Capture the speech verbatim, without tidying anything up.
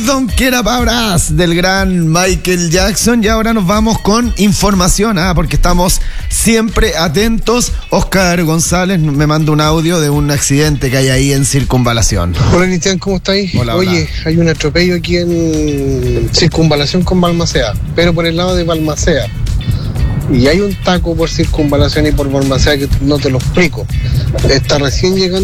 Don't Care About Us del gran Michael Jackson. Y ahora nos vamos con información, ¿ah? Porque estamos siempre atentos. Oscar González me manda un audio de un accidente que hay ahí en Circunvalación. Hola Cristian, ¿cómo estáis? Hola, Oye, hola. hay un atropello aquí en Circunvalación con Balmaceda, pero por el lado de Balmaceda. Y hay un taco por Circunvalación y por Balmaceda que no te lo explico. Está recién llegando